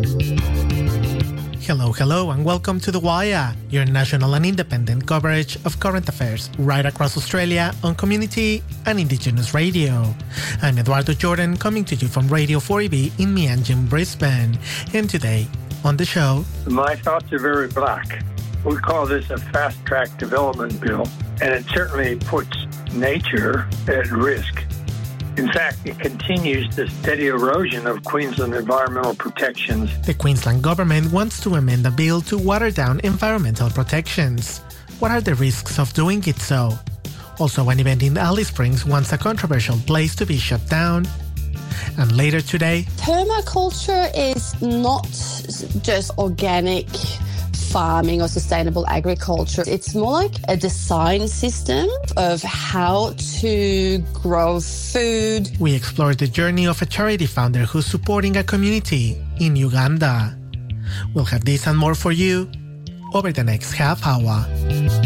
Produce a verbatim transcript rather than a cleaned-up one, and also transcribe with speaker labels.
Speaker 1: Hello, hello, and welcome to The Wire, your national and independent coverage of current affairs right across Australia on community and Indigenous radio. I'm Eduardo Jordan, coming to you from Radio four E B in Meanjin, Brisbane. And today on the show...
Speaker 2: My thoughts are very black. We call this a fast-track development bill, and it certainly puts nature at risk. In fact, it continues the steady erosion of Queensland environmental protections.
Speaker 1: The Queensland government wants to amend the bill to water down environmental protections. What are the risks of doing it so? Also, an event in Alice Springs wants a controversial place to be shut down. And later today...
Speaker 3: Permaculture is not just organic farming or sustainable agriculture. It's more like a design system of how to grow food.
Speaker 1: We explored the journey of a charity founder who's supporting a community in Uganda. We'll have this and more for you over the next half hour.